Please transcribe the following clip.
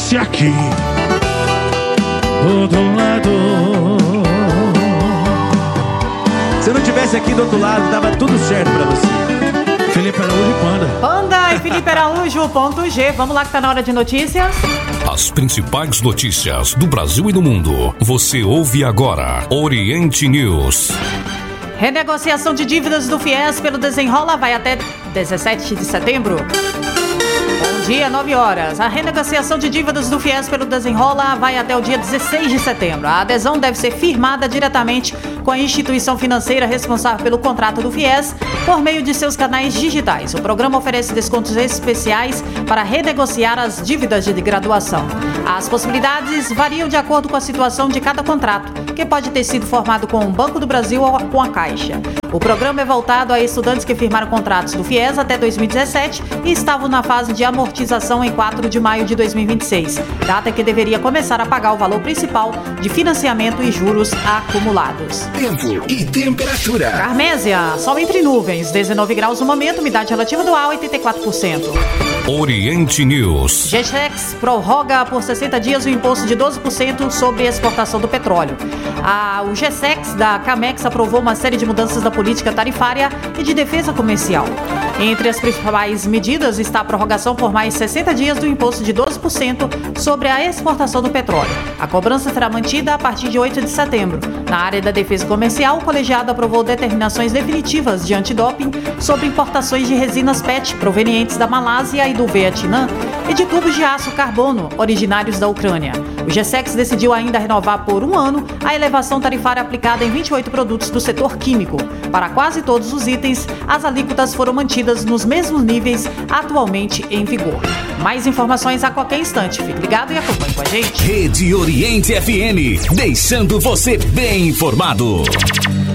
tivesse aqui do outro lado. Se eu não tivesse aqui do outro lado, dava tudo certo pra você. Felipe Araújo e Panda. Panda e Felipe Araújo, ponto G. Vamos lá que tá na hora de notícias. As principais notícias do Brasil e do mundo. Você ouve agora Oriente News. Renegociação de dívidas do FIES pelo Desenrola vai até 17 de setembro. Bom dia, 9 horas. A renegociação de dívidas do FIES pelo Desenrola vai até o dia 16 de setembro. A adesão deve ser firmada diretamente com a instituição financeira responsável pelo contrato do FIES por meio de seus canais digitais. O programa oferece descontos especiais para renegociar as dívidas de graduação. As possibilidades variam de acordo com a situação de cada contrato, que pode ter sido formado com o Banco do Brasil ou com a Caixa. O programa é voltado a estudantes que firmaram contratos do FIES até 2017 e estavam na fase de amortização em 4 de maio de 2026, data que deveria começar a pagar o valor principal de financiamento e juros acumulados. Tempo e temperatura. Carmésia, sol entre nuvens, 19 graus no momento, umidade relativa do ar 84%. Oriente News. GSEX prorroga por 60 dias o imposto de 12% sobre exportação do petróleo. O GSEX da Camex aprovou uma série de mudanças da política tarifária e de defesa comercial. Entre as principais medidas está a prorrogação por mais 60 dias do imposto de 12% sobre a exportação do petróleo. A cobrança será mantida a partir de 8 de setembro. Na área da defesa comercial, o colegiado aprovou determinações definitivas de antidoping sobre importações de resinas PET provenientes da Malásia e do Vietnã e de tubos de aço carbono originários da Ucrânia. O GSEX decidiu ainda renovar por 1 ano a elevação tarifária aplicada em 28 produtos do setor químico. Para quase todos os itens, as alíquotas foram mantidas nos mesmos níveis atualmente em vigor. Mais informações a qualquer instante. Fique ligado e acompanhe com a gente. Rede Oriente FM, deixando você bem informado.